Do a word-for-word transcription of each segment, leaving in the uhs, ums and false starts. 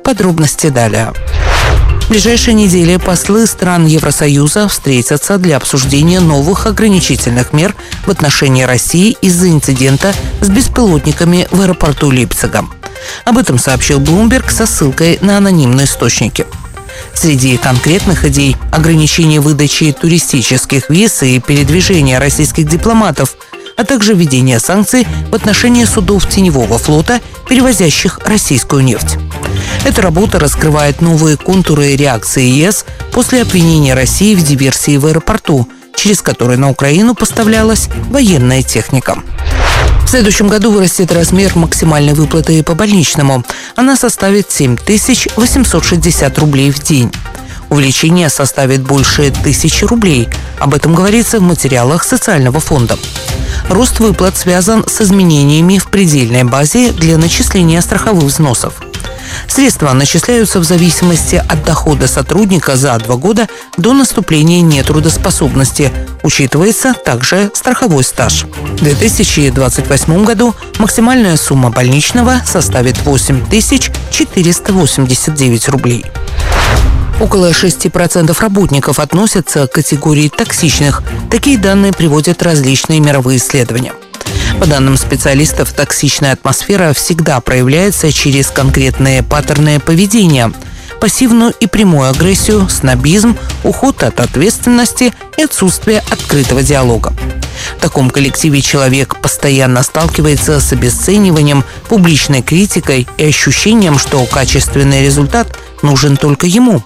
Подробности далее. В ближайшие недели послы стран Евросоюза встретятся для обсуждения новых ограничительных мер в отношении России из-за инцидента с беспилотниками в аэропорту Лейпцига. Об этом сообщил Bloomberg со ссылкой на анонимные источники. Среди конкретных идей – ограничение выдачи туристических виз и передвижения российских дипломатов, а также введение санкций в отношении судов теневого флота, перевозящих российскую нефть. Эта работа раскрывает новые контуры реакции ЕС после обвинения России в диверсии в аэропорту, через который на Украину поставлялась военная техника. В следующем году вырастет размер максимальной выплаты по больничному. Она составит семь тысяч восемьсот шестьдесят рублей в день. Увеличение составит больше тысячи рублей. Об этом говорится в материалах социального фонда. Рост выплат связан с изменениями в предельной базе для начисления страховых взносов. Средства начисляются в зависимости от дохода сотрудника за два года до наступления нетрудоспособности. Учитывается также страховой стаж. В две тысячи двадцать восьмом году максимальная сумма больничного составит восемь тысяч четыреста восемьдесят девять рублей. Около шести процентов работников относятся к категории токсичных. Такие данные приводят различные мировые исследования. По данным специалистов, токсичная атмосфера всегда проявляется через конкретные паттерны поведения – пассивную и прямую агрессию, снобизм, уход от ответственности и отсутствие открытого диалога. В таком коллективе человек постоянно сталкивается с обесцениванием, публичной критикой и ощущением, что качественный результат нужен только ему.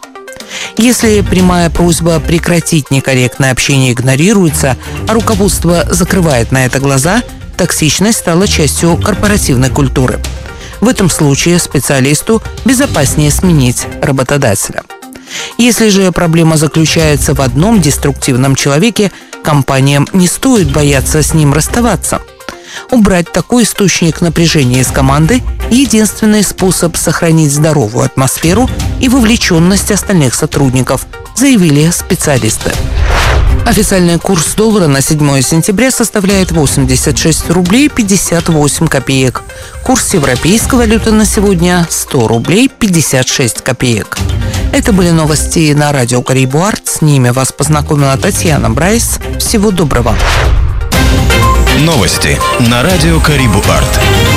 Если прямая просьба прекратить некорректное общение игнорируется, а руководство закрывает на это глаза, токсичность стала частью корпоративной культуры. В этом случае специалисту безопаснее сменить работодателя. Если же проблема заключается в одном деструктивном человеке, компаниям не стоит бояться с ним расставаться. Убрать такой источник напряжения из команды – единственный способ сохранить здоровую атмосферу и вовлеченность остальных сотрудников, заявили специалисты. Официальный курс доллара на седьмое сентября составляет восемьдесят шесть рублей пятьдесят восемь копеек. Курс европейской валюты на сегодня – сто рублей пятьдесят шесть копеек. Это были новости на радио Карибу Арт. С ними вас познакомила Татьяна Брайс. Всего доброго. Новости на радио Карибу Арт.